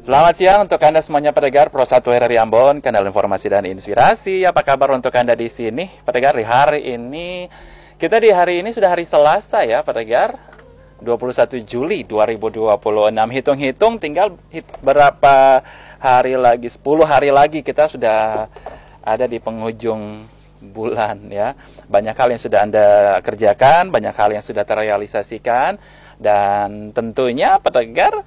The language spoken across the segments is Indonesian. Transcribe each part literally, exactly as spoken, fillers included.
Selamat siang untuk Anda semuanya pendengar Pro satu R R I Ambon, kanal informasi dan inspirasi. Apa kabar untuk Anda di sini, pendengar? Di hari ini, kita di hari ini sudah hari Selasa ya, pendengar. dua puluh satu Juli dua ribu dua puluh enam. Hitung-hitung tinggal hit berapa hari lagi, sepuluh hari lagi kita sudah ada di penghujung bulan ya. Banyak hal yang sudah Anda kerjakan, banyak hal yang sudah terrealisasikan, dan tentunya pendengar,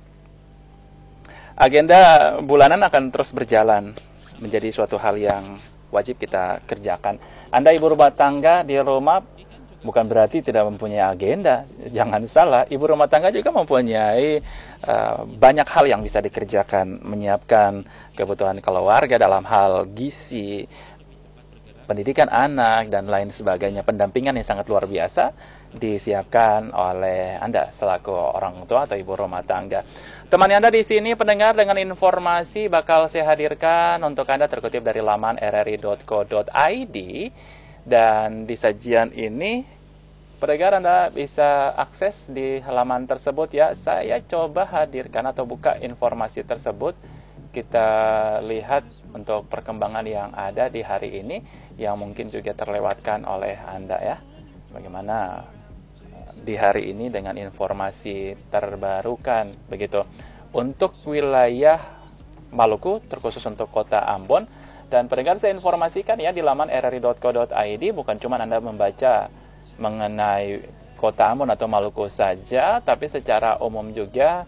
agenda bulanan akan terus berjalan menjadi suatu hal yang wajib kita kerjakan. Anda ibu rumah tangga di rumah bukan berarti tidak mempunyai agenda. Jangan salah, ibu rumah tangga juga mempunyai uh, banyak hal yang bisa dikerjakan, menyiapkan kebutuhan keluarga dalam hal gizi, pendidikan anak, dan lain sebagainya. Pendampingan yang sangat luar biasa disiapkan oleh Anda selaku orang tua atau ibu rumah tangga. Temani Anda di sini pendengar dengan informasi bakal saya hadirkan untuk Anda terkutip dari laman r r i dot co dot i d, dan di sajian ini pendengar Anda bisa akses di halaman tersebut ya. Saya coba hadirkan atau buka informasi tersebut. Kita lihat untuk perkembangan yang ada di hari ini yang mungkin juga terlewatkan oleh Anda ya. Bagaimana di hari ini dengan informasi terbarukan begitu untuk wilayah Maluku, terkhusus untuk kota Ambon. Dan pendengar, saya informasikan ya di laman r r i dot co dot i d bukan cuma Anda membaca mengenai kota Ambon atau Maluku saja, tapi secara umum juga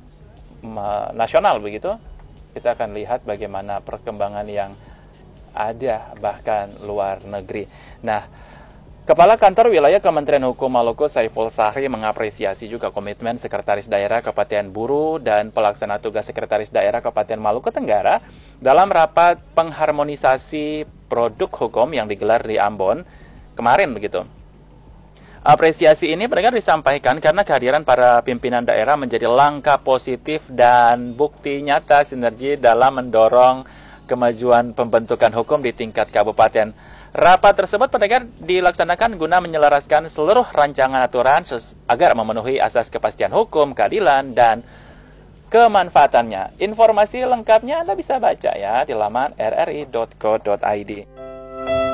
nasional begitu. Kita akan lihat bagaimana perkembangan yang ada bahkan luar negeri. Nah, Kepala Kantor Wilayah Kementerian Hukum Maluku Saiful Sahri mengapresiasi juga komitmen Sekretaris Daerah Kabupaten Buru dan Pelaksana Tugas Sekretaris Daerah Kabupaten Maluku Tenggara dalam rapat pengharmonisasi produk hukum yang digelar di Ambon kemarin begitu. Apresiasi ini pendengar disampaikan karena kehadiran para pimpinan daerah menjadi langkah positif dan bukti nyata sinergi dalam mendorong kemajuan pembentukan hukum di tingkat kabupaten. Rapat tersebut pendengar dilaksanakan guna menyelaraskan seluruh rancangan aturan agar memenuhi asas kepastian hukum, keadilan, dan kemanfaatannya. Informasi lengkapnya Anda bisa baca ya di laman r r i dot co dot i d.